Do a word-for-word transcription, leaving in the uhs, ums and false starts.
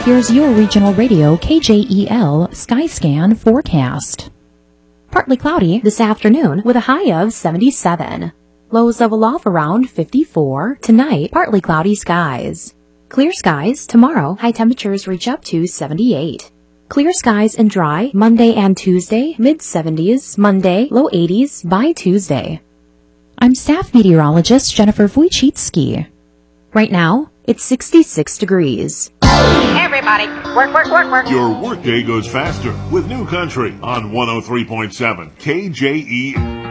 Here's your regional radio K J E L Skyscan forecast. Partly cloudy this afternoon with a high of seventy-seven. Lows level off around fifty-four. Tonight, partly cloudy skies. Clear skies tomorrow. High temperatures reach up to seventy-eight. Clear skies and dry Monday and Tuesday, mid seventies. Monday, low eighties by Tuesday. I'm staff meteorologist Jennifer Wojcicki. Right now, it's sixty-six degrees. Hey everybody, work, work, work, work. Your workday goes faster with New Country on one oh three point seven K J E L.